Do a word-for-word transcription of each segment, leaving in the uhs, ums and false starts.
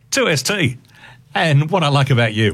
two S T. And what I like about you,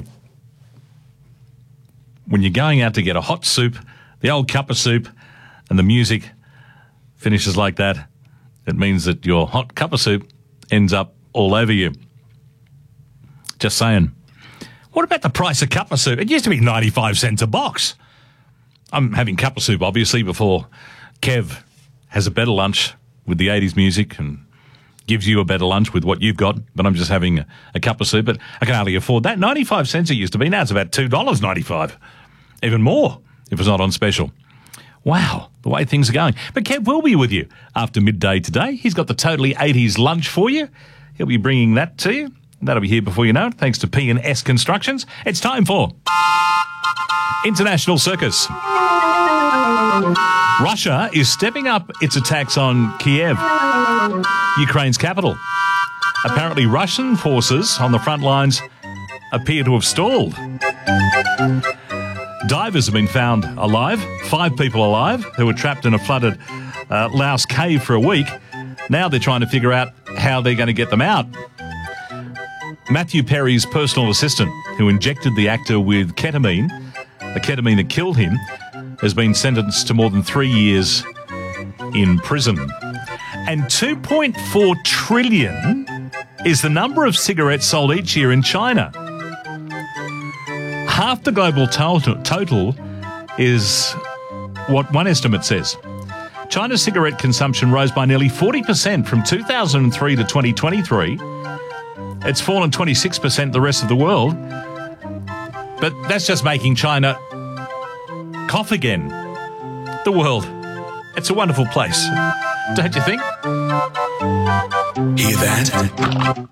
when you're going out to get a hot soup, the old cup of soup, and the music finishes like that, it means that your hot cup of soup ends up all over you. Just saying. What about the price of cup of soup? It used to be ninety-five cents a box. I'm having cup of soup, obviously, before Kev has a better lunch with the eighties music and gives you a better lunch with what you've got, but I'm just having a, a cup of soup. But I can hardly afford that. ninety-five cents it used to be. Now it's about two dollars ninety-five. Even more if it's not on special. Wow, the way things are going. But Kev will be with you after midday today. He's got the Totally eighties lunch for you. He'll be bringing that to you. That'll be here before you know it, thanks to P and S Constructions. It's time for International Circus. Russia is stepping up its attacks on Kiev, Ukraine's capital. Apparently, Russian forces on the front lines appear to have stalled. Divers have been found alive, five people alive, who were trapped in a flooded uh, Laos cave for a week. Now they're trying to figure out how they're going to get them out. Matthew Perry's personal assistant, who injected the actor with ketamine, the ketamine that killed him, has been sentenced to more than three years in prison. And two point four trillion is the number of cigarettes sold each year in China. Half the global total, total is what one estimate says. China's cigarette consumption rose by nearly forty percent from two thousand three to twenty twenty-three. It's fallen twenty-six percent the rest of the world. But that's just making China cough again. The world. It's a wonderful place. Don't you think? Hear that?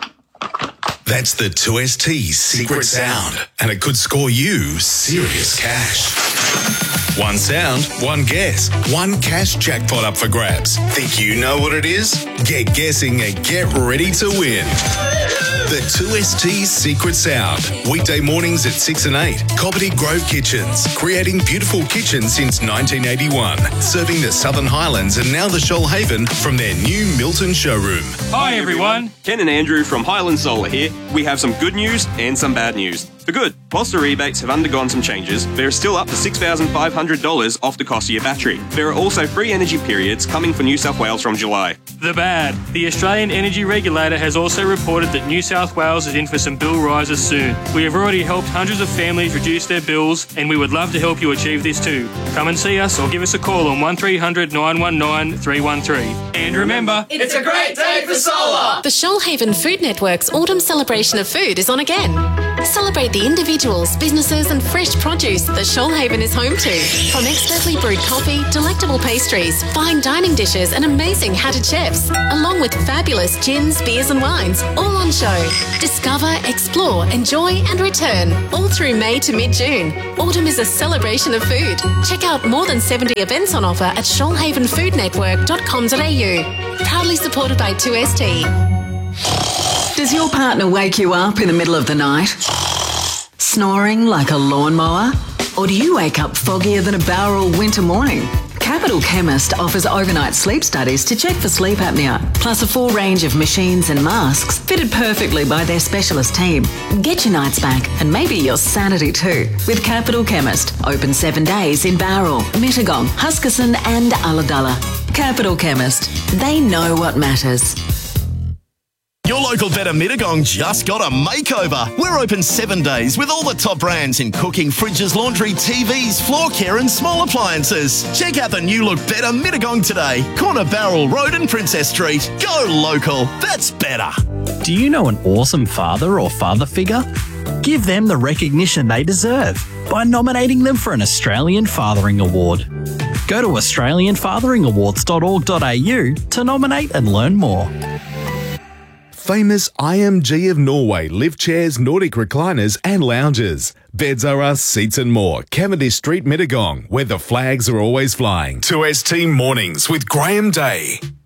That's the two S T's secret sound, and it could score you serious cash. One sound, one guess, one cash jackpot up for grabs. Think you know what it is? Get guessing and get ready to win. The two S T's secret sound. Weekday mornings at six and eight. Cobbitty Grove Kitchens. Creating beautiful kitchens since nineteen eighty-one. Serving the Southern Highlands and now the Shoalhaven from their new Milton showroom. Hi everyone, Ken and Andrew from Highland Solar here. We have some good news and some bad news. For good, whilst the rebates have undergone some changes, they're still up to six thousand five hundred dollars off the cost of your battery. There are also free energy periods coming for New South Wales from July. The bad. The Australian Energy Regulator has also reported that New South Wales is in for some bill rises soon. We have already helped hundreds of families reduce their bills, and we would love to help you achieve this too. Come and see us or give us a call on one three hundred nine one nine three one three. And remember, it's a great day for solar! The Shoalhaven Food Network's Autumn Celebration of Food is on again. Celebrate the individuals, businesses and fresh produce that Shoalhaven is home to. From expertly brewed coffee, delectable pastries, fine dining dishes and amazing hatted chefs, along with fabulous gins, beers and wines, all on show. Discover, explore, enjoy and return, all through May to mid-June. Autumn is a celebration of food. Check out more than seventy events on offer at shoalhaven food network dot com dot a u. Proudly supported by two S T. Does your partner wake you up in the middle of the night? Snoring like a lawnmower? Or do you wake up foggier than a Bowral winter morning? Capital Chemist offers overnight sleep studies to check for sleep apnea, plus a full range of machines and masks fitted perfectly by their specialist team. Get your nights back and maybe your sanity too with Capital Chemist. Open seven days in Bowral, Mittagong, Huskisson and Ulladulla. Capital Chemist. They know what matters. Your local Better Mittagong just got a makeover. We're open seven days with all the top brands in cooking, fridges, laundry, T Vs, floor care and small appliances. Check out the new look Better Mittagong today. Corner Barrel Road and Princess Street. Go local. That's better. Do you know an awesome father or father figure? Give them the recognition they deserve by nominating them for an Australian Fathering Award. Go to australian fathering awards dot org dot a u to nominate and learn more. Famous I M G of Norway lift chairs, Nordic recliners and lounges. Beds are us, seats and more. Cavendish Street, Mittagong, where the flags are always flying. two S T Mornings with Graham Day.